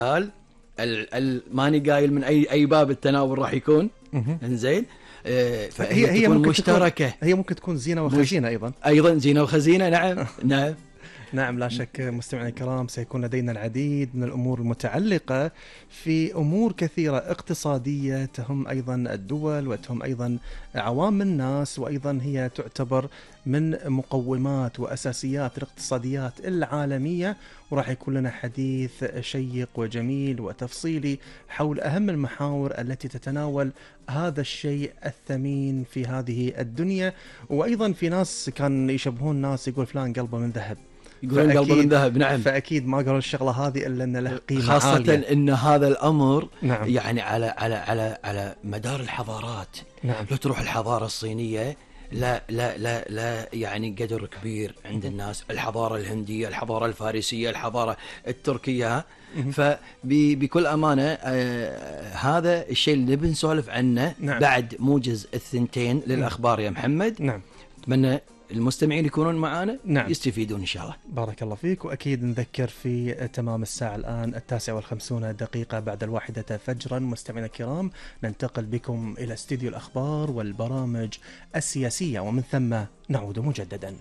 ماني قايل من اي باب التناول راح يكون. انزين. هي ممكن مشتركه، هي ممكن تكون زينه وخزينه ايضا زينه وخزينه. نعم. نعم. نعم، لا شك مستمعينا الكرام سيكون لدينا العديد من الأمور المتعلقة في أمور كثيرة اقتصادية تهم أيضا الدول وتهم أيضا عوام الناس، وأيضا هي تعتبر من مقومات وأساسيات الاقتصاديات العالمية. وراح يكون لنا حديث شيق وجميل وتفصيلي حول أهم المحاور التي تتناول هذا الشيء الثمين في هذه الدنيا. وأيضا في ناس كان يشبهون ناس يقول فلان قلبه من ذهب، يقولون قلبه من ذهب. نعم. فأكيد ما قالوا الشغلة هذه إلا أن له قيمة خاصة عالية. أن هذا الأمر نعم. يعني على مدار الحضارات. نعم. لو تروح الحضارة الصينية لا يعني قدر كبير عند الناس، الحضارة الهندية، الحضارة الفارسية، الحضارة التركية. فبكل أمانة هذا الشيء اللي بنسولف عنه. نعم. بعد موجز الثنتين للأخبار يا محمد. نعم. أتمنى المستمعين يكونون معنا. نعم. يستفيدون إن شاء الله. بارك الله فيك. وأكيد نذكر في تمام الساعة الآن 59 بعد 1 فجرا مستمعينا الكرام ننتقل بكم إلى استديو الأخبار والبرامج السياسية، ومن ثم نعود مجددا.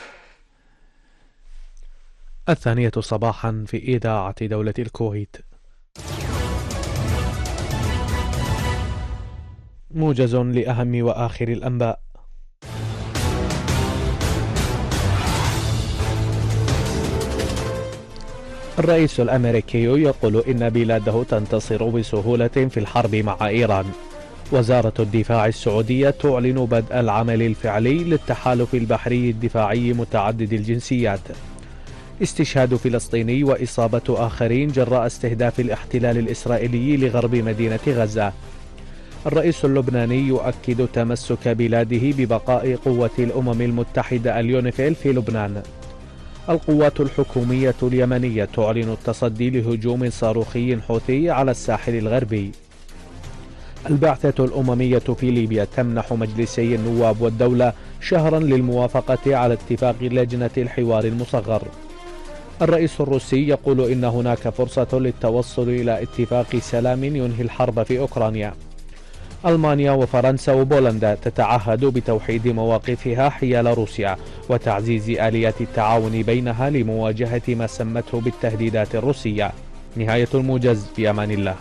2 صباحا في إذاعة دولة الكويت. موجز لأهم وآخر الأنباء. الرئيس الأمريكي يقول إن بلاده تنتصر بسهولة في الحرب مع إيران. وزارة الدفاع السعودية تعلن بدء العمل الفعلي للتحالف البحري الدفاعي متعدد الجنسيات. استشهاد فلسطيني وإصابة آخرين جراء استهداف الاحتلال الإسرائيلي لغرب مدينة غزة. الرئيس اللبناني يؤكد تمسك بلاده ببقاء قوة الأمم المتحدة اليونيفيل في لبنان. القوات الحكومية اليمنية تعلن التصدي لهجوم صاروخي حوثي على الساحل الغربي. البعثة الأممية في ليبيا تمنح مجلسي النواب والدولة شهرا للموافقة على اتفاق لجنة الحوار المصغر. الرئيس الروسي يقول إن هناك فرصة للتوصل إلى اتفاق سلام ينهي الحرب في أوكرانيا. ألمانيا وفرنسا وبولندا تتعهد بتوحيد مواقفها حيال روسيا وتعزيز آليات التعاون بينها لمواجهة ما سمته بالتهديدات الروسية. نهاية الموجز، في أمان الله.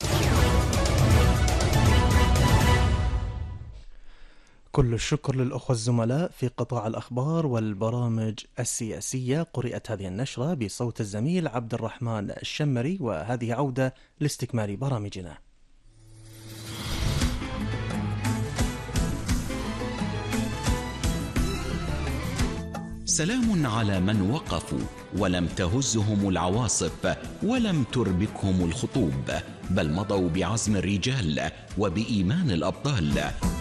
كل الشكر للأخوة الزملاء في قطاع الأخبار والبرامج السياسية. قرأت هذه النشرة بصوت الزميل عبد الرحمن الشمري، وهذه عودة لاستكمال برامجنا. سلام على من وقفوا ولم تهزهم العواصف ولم تربكهم الخطوب، بل مضوا بعزم الرجال وبإيمان الأبطال.